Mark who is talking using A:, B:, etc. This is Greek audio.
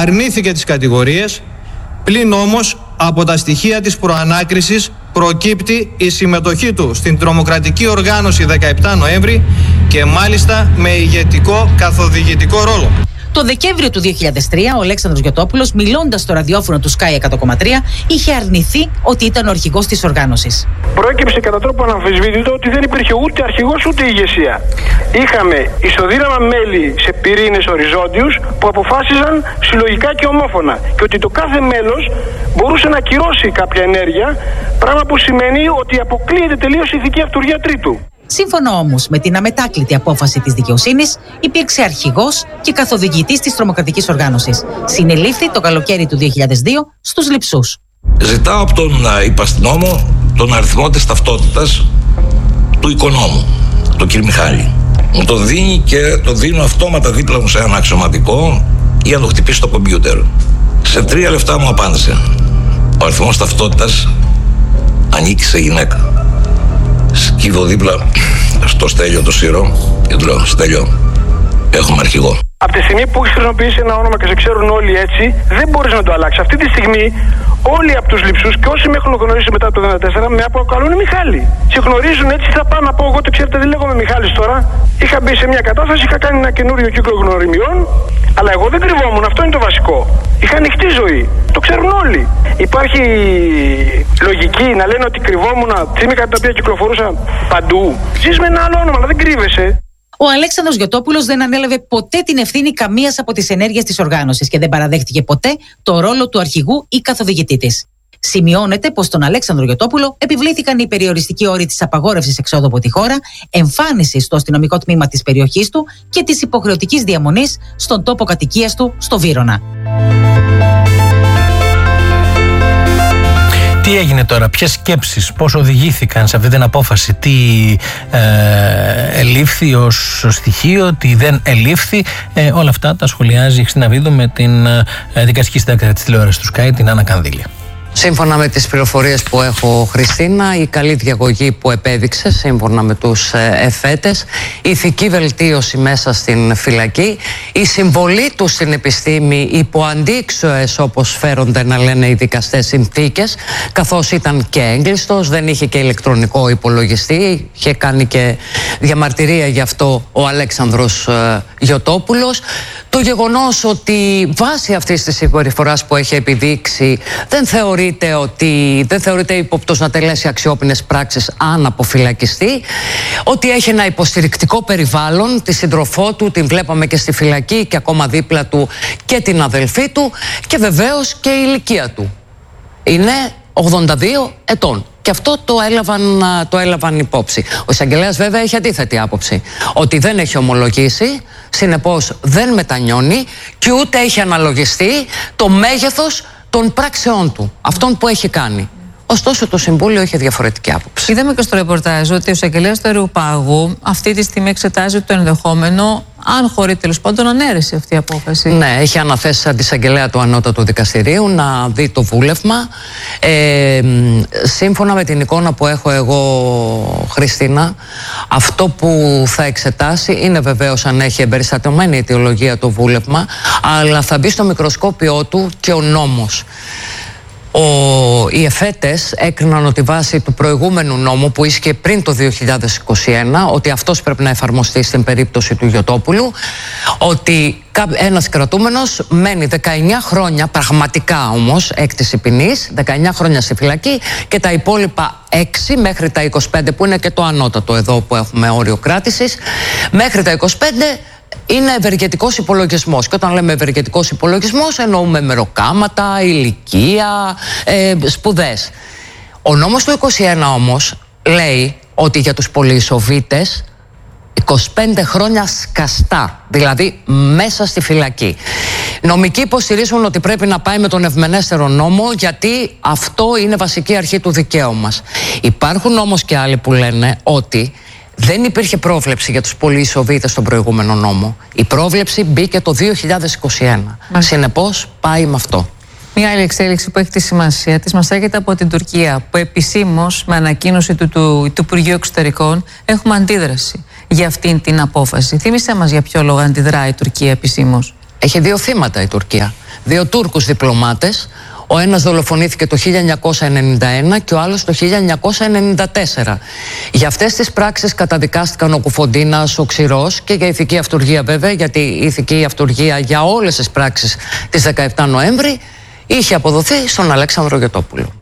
A: αρνήθηκε τις κατηγορίες, πλην όμως από τα στοιχεία της προανάκρισης προκύπτει η συμμετοχή του στην τρομοκρατική οργάνωση 17 Νοέμβρη και μάλιστα με ηγετικό καθοδηγητικό ρόλο.
B: Το Δεκέμβριο του 2003, ο Αλέξανδρος Γιωτόπουλος, μιλώντας στο ραδιόφωνο του Sky 100,3, είχε αρνηθεί ότι ήταν ο αρχηγός της οργάνωσης.
C: Προέκυψε κατά τρόπο αναμφισβήτητο ότι δεν υπήρχε ούτε αρχηγός ούτε ηγεσία. Είχαμε ισοδύναμα μέλη σε πυρήνες οριζόντιους που αποφάσιζαν συλλογικά και ομόφωνα. Και ότι το κάθε μέλος μπορούσε να ακυρώσει κάποια ενέργεια, πράγμα που σημαίνει ότι αποκλείεται τελείως η ηθική αυτουργία τρίτου.
B: Σύμφωνα όμως με την αμετάκλητη απόφαση της δικαιοσύνης, υπήρξε αρχηγός και καθοδηγητής της τρομοκρατικής οργάνωσης. Συνελήφθη το καλοκαίρι του 2002 στους Λειψούς.
D: Ζητάω από τον υπαστηνόμο τον αριθμό της ταυτότητας του οικονόμου, τον κ. Μιχάλη. Μου το δίνει και το δίνω αυτόματα δίπλα μου σε ένα αξιωματικό για να το χτυπήσει στο κομπιούτερ. Σε 3 λεπτά μου απάντησε. Ο αριθμός ταυτότητας ανήκει σε γυναίκα. Σκύβω δίπλα στο Στέλιο το Σύρο και του λέω: Στέλιο, έχουμε αρχηγό.
C: Από τη στιγμή που έχει χρησιμοποιήσει ένα όνομα και σε ξέρουν όλοι έτσι, δεν μπορείς να το αλλάξει. Αυτή τη στιγμή, όλοι από τους Λειψούς και όσοι με έχουν γνωρίσει μετά το 1994 με αποκαλούν Μιχάλη. Σε γνωρίζουν έτσι, θα πάω να πω: εγώ το ξέρετε, δεν λέγομαι Μιχάλης τώρα. Είχα μπει σε μια κατάσταση, είχα κάνει ένα καινούριο κύκλο γνωριμιών, αλλά εγώ δεν κρυβόμουν. Αυτό είναι το βασικό. Είχα ανοιχτή ζωή. Το ξέρουν όλοι. Υπάρχει λογική να λένε ότι κρυβόμουν θύμικα τα οποία κυκλοφορούσα παντού. Ζεις με ένα άλλο όνομα, αλλά δεν κρύβεσαι.
B: Ο Αλέξανδρος Γιωτόπουλος δεν ανέλαβε ποτέ την ευθύνη καμίας από τις ενέργειες της οργάνωσης και δεν παραδέχτηκε ποτέ το ρόλο του αρχηγού ή καθοδηγητή της. Σημειώνεται πως στον Αλέξανδρο Γιωτόπουλο επιβλήθηκαν οι περιοριστικοί όροι της απαγόρευσης εξόδου από τη χώρα, εμφάνιση στο αστυνομικό τμήμα της περιοχής του και της υποχρεωτικής διαμονής στον τόπο κατοικίας του στο Βύρωνα.
E: Τι έγινε τώρα, ποιες σκέψεις, πώς οδηγήθηκαν σε αυτή την απόφαση, τι ελήφθη ως στοιχείο, τι δεν ελήφθη, όλα αυτά τα σχολιάζει η Χριστίνα Βίδου με την δικαστική συντάκτρια της τηλεόρασης του Sky, την Άννα Κανδύλια.
F: Σύμφωνα με τις πληροφορίες που έχω, Χριστίνα, η καλή διαγωγή που επέδειξε σύμφωνα με τους εφέτες, η ηθική βελτίωση μέσα στην φυλακή, η συμβολή του στην επιστήμη υπό αντίξωες, όπως φέρονται να λένε οι δικαστές, συνθήκες, καθώς ήταν και έγκλειστος, δεν είχε και ηλεκτρονικό υπολογιστή, είχε κάνει και διαμαρτυρία γι' αυτό ο Αλέξανδρος Γιωτόπουλος. Το γεγονός ότι βάσει αυτής της συμπεριφοράς που έχει επιδείξει δεν θεωρείται ύποπτος να τελέσει αξιόπινες πράξεις αν αποφυλακιστεί, ότι έχει ένα υποστηρικτικό περιβάλλον, τη σύντροφό του, την βλέπαμε και στη φυλακή και ακόμα δίπλα του και την αδελφή του και βεβαίως και η ηλικία του. Είναι 82 ετών. Και αυτό το έλαβαν υπόψη. Ο εισαγγελέας βέβαια έχει αντίθετη άποψη. Ότι δεν έχει ομολογήσει, συνεπώς δεν μετανιώνει και ούτε έχει αναλογιστεί το μέγεθος των πράξεών του, αυτών που έχει κάνει. Ωστόσο, το Συμβούλιο είχε διαφορετική άποψη.
G: Είδαμε και στο ρεπορτάζ ότι ο εισαγγελέας του Αερουπάγου αυτή τη στιγμή εξετάζει το ενδεχόμενο, αν χωρεί τέλος πάντων ανέρεση αυτή η απόφαση.
F: Ναι, έχει αναθέσει σαν εισαγγελέα του Ανώτατου Δικαστηρίου να δει το βούλευμα. Σύμφωνα με την εικόνα που έχω εγώ, Χριστίνα, αυτό που θα εξετάσει είναι βεβαίως αν έχει εμπεριστατωμένη αιτιολογία το βούλευμα, αλλά θα μπει στο μικροσκόπιό του και ο νόμος. Οι εφέτες έκριναν ότι βάσει του προηγούμενου νόμου που ίσχυε πριν το 2021, ότι αυτός πρέπει να εφαρμοστεί στην περίπτωση του Γιωτόπουλου, ότι ένας κρατούμενος μένει 19 χρόνια, πραγματικά όμως, έκτηση ποινής, 19 χρόνια στη φυλακή και τα υπόλοιπα 6 μέχρι τα 25, που είναι και το ανώτατο εδώ που έχουμε όριο κράτησης, μέχρι τα 25 είναι ευεργετικός υπολογισμός. Και όταν λέμε ευεργετικός υπολογισμός εννοούμε μεροκάματα, ηλικία, σπουδές. Ο νόμος του 21 όμως λέει ότι για τους πολυεισοβήτες 25 χρόνια σκαστά, δηλαδή μέσα στη φυλακή. Νομικοί υποστηρίζουν ότι πρέπει να πάει με τον ευμενέστερο νόμο, γιατί αυτό είναι βασική αρχή του δικαίου μας. Υπάρχουν όμως και άλλοι που λένε ότι δεν υπήρχε πρόβλεψη για τους πολυεισοβήτες στον προηγούμενο νόμο. Η πρόβλεψη μπήκε το 2021. Συνεπώς πάει με αυτό.
G: Μια άλλη εξέλιξη που έχει τη σημασία της μας έρχεται από την Τουρκία, που επισήμως με ανακοίνωση του Υπουργείου Εξωτερικών έχουμε αντίδραση για αυτήν την απόφαση. Θύμισε μας για ποιο λόγο αντιδρά η Τουρκία επισήμως.
F: Έχει 2 θύματα η Τουρκία. 2 Τούρκους διπλωμάτες. Ο ένας δολοφονήθηκε το 1991 και ο άλλος το 1994. Για αυτές τις πράξεις καταδικάστηκαν ο Κουφοντίνας, ο Ξηρός και για ηθική αυτουργία βέβαια, γιατί η ηθική αυτουργία για όλες τις πράξεις της 17 Νοέμβρη είχε αποδοθεί στον Αλέξανδρο Γιωτόπουλο.